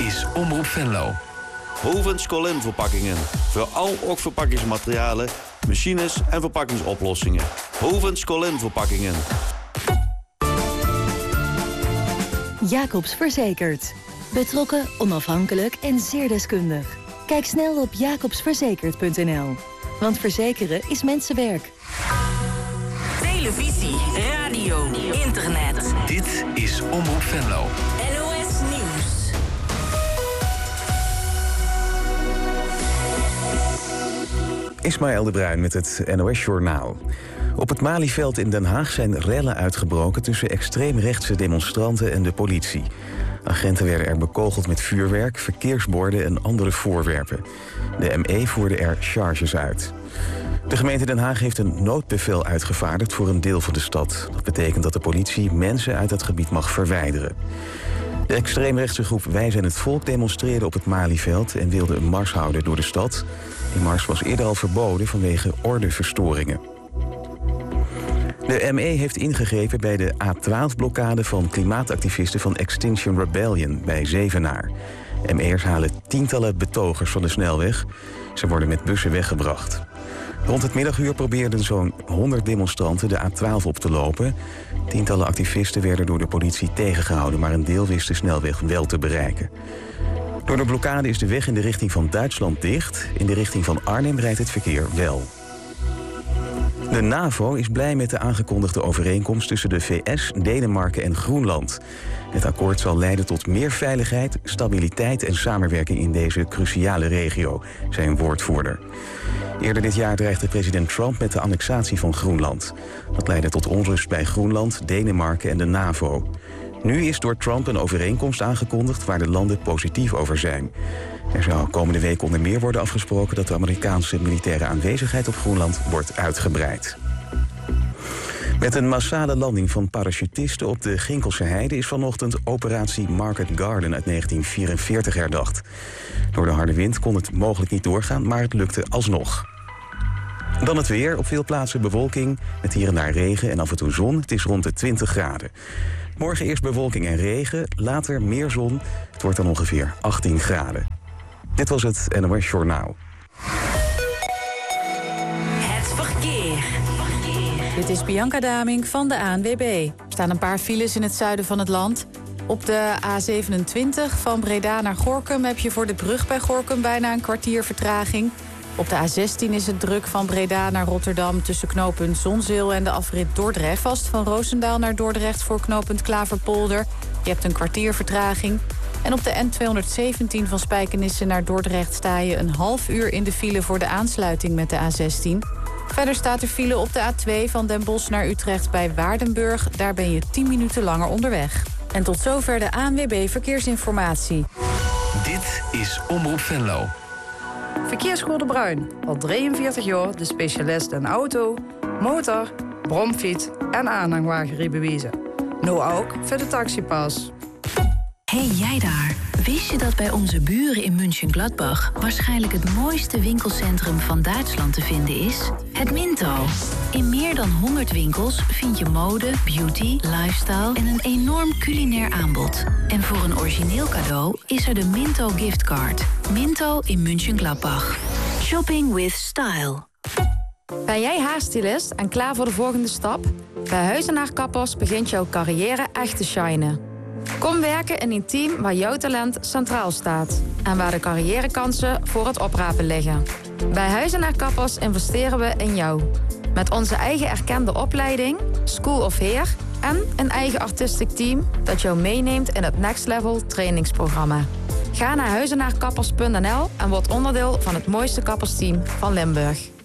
is Omroep Venlo. Hovens Colin Verpakkingen. Voor al ook verpakkingsmaterialen, machines en verpakkingsoplossingen. Hovens Colin Verpakkingen. Jacobs Verzekerd. Betrokken, onafhankelijk en zeer deskundig. Kijk snel op jacobsverzekerd.nl. Want verzekeren is mensenwerk. Televisie, radio, internet. Dit is Omroep Venlo. NOS Nieuws. Ismaël de Bruin met het NOS Journaal. Op het Malieveld in Den Haag zijn rellen uitgebroken tussen extreemrechtse demonstranten en de politie. Agenten werden er bekogeld met vuurwerk, verkeersborden en andere voorwerpen. De ME voerde er charges uit. De gemeente Den Haag heeft een noodbevel uitgevaardigd voor een deel van de stad. Dat betekent dat de politie mensen uit het gebied mag verwijderen. De extreemrechtse groep Wij zijn het Volk demonstreerde op het Malieveld en wilde een mars houden door de stad. Die mars was eerder al verboden vanwege ordeverstoringen. De ME heeft ingegrepen bij de A12-blokkade van klimaatactivisten van Extinction Rebellion bij Zevenaar. ME'ers halen tientallen betogers van de snelweg. Ze worden met bussen weggebracht. Rond het middaguur probeerden zo'n 100 demonstranten de A12 op te lopen. Tientallen activisten werden door de politie tegengehouden, maar een deel wist de snelweg wel te bereiken. Door de blokkade is de weg in de richting van Duitsland dicht. In de richting van Arnhem rijdt het verkeer wel. De NAVO is blij met de aangekondigde overeenkomst tussen de VS, Denemarken en Groenland. Het akkoord zal leiden tot meer veiligheid, stabiliteit en samenwerking in deze cruciale regio, zei een woordvoerder. Eerder dit jaar dreigde president Trump met de annexatie van Groenland. Dat leidde tot onrust bij Groenland, Denemarken en de NAVO. Nu is door Trump een overeenkomst aangekondigd waar de landen positief over zijn. Er zou komende week onder meer worden afgesproken dat de Amerikaanse militaire aanwezigheid op Groenland wordt uitgebreid. Met een massale landing van parachutisten op de Ginkelse Heide is vanochtend operatie Market Garden uit 1944 herdacht. Door de harde wind kon het mogelijk niet doorgaan, maar het lukte alsnog. Dan het weer. Op veel plaatsen bewolking, met hier en daar regen en af en toe zon. Het is rond de 20 graden. Morgen eerst bewolking en regen, later meer zon. Het wordt dan ongeveer 18 graden. Dit was het NOS Journaal. Het verkeer. Dit is Bianca Daming van de ANWB. Er staan een paar files in het zuiden van het land. Op de A27 van Breda naar Gorinchem heb je voor de brug bij Gorinchem bijna een kwartier vertraging. Op de A16 is het druk van Breda naar Rotterdam tussen knooppunt Zonzeel en de afrit Dordrecht. Vast van Roosendaal naar Dordrecht voor knooppunt Klaverpolder. Je hebt een kwartier vertraging. En op de N217 van Spijkenisse naar Dordrecht sta je een half uur in de file voor de aansluiting met de A16. Verder staat er file op de A2 van Den Bosch naar Utrecht bij Waardenburg. Daar ben je 10 minuten langer onderweg. En tot zover de ANWB Verkeersinformatie. Dit is Omroep Venlo. Verkeerscode Bruin, al 43 jaar de specialist in auto, motor, bromfiets en aanhangwagen bewezen. Nu ook voor de taxipas. Hey jij daar, wist je dat bij onze buren in München-Gladbach waarschijnlijk het mooiste winkelcentrum van Duitsland te vinden is? Het Minto. In meer dan 100 winkels vind je mode, beauty, lifestyle en een enorm culinair aanbod. En voor een origineel cadeau is er de Minto giftcard. Minto in München-Gladbach. Shopping with style. Ben jij haarstylist en klaar voor de volgende stap? Bij Huizenaar Kappers begint jouw carrière echt te shinen. Kom werken in een team waar jouw talent centraal staat. En waar de carrièrekansen voor het oprapen liggen. Bij Huizenaar Kappers investeren we in jou. Met onze eigen erkende opleiding, School of Hair en een eigen artistic team dat jou meeneemt in het Next Level trainingsprogramma. Ga naar huizenaarkappers.nl en word onderdeel van het mooiste kappersteam van Limburg.